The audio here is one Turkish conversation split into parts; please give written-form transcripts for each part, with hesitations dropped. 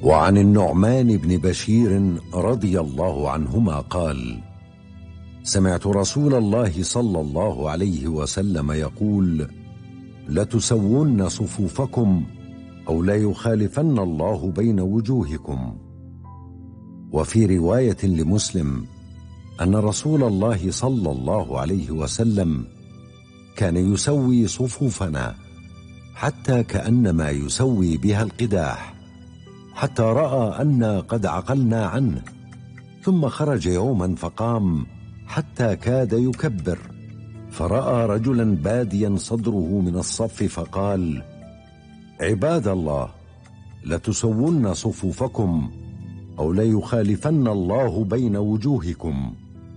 وعن النعمان بن بشير رضي الله عنهما قال: سمعت رسول الله صلى الله عليه وسلم يقول: لتسون صفوفكم أو لا يخالفن الله بين وجوهكم. وفي رواية لمسلم أن رسول الله صلى الله عليه وسلم كان يسوي صفوفنا حتى كأنما يسوي بها القداح، حتى رأى أنا قد عقلنا عنه، ثم خرج يوما فقام حتى كاد يكبر، فرأى رجلا باديا صدره من الصف فقال: عباد الله، لتسون صفوفكم أو ليخالفن الله بين وجوهكم.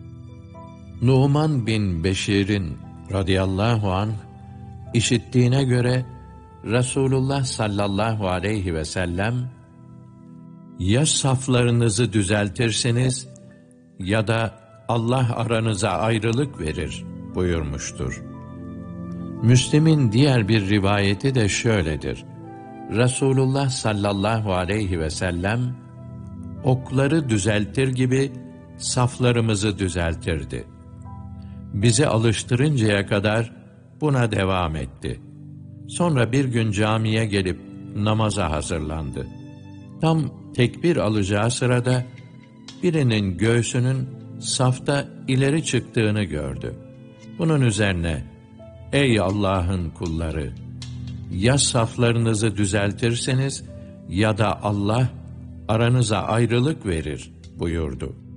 Numan bin Beşir'in radıyallahu anh işittiğine göre Resulullah sallallahu aleyhi ve sellem ya saflarınızı düzeltirsiniz ya da Allah aranıza ayrılık verir buyurmuştur. Müslim'in diğer bir rivayeti de şöyledir: Resulullah sallallahu aleyhi ve sellem okları düzeltir gibi saflarımızı düzeltirdi. Bizi alıştırıncaya kadar buna devam etti. Sonra bir gün camiye gelip namaza hazırlandı. Tam tekbir alacağı sırada birinin göğsünün safta ileri çıktığını gördü. Bunun üzerine: ey Allah'ın kulları, ya saflarınızı düzeltirseniz ya da Allah aranıza ayrılık verir buyurdu.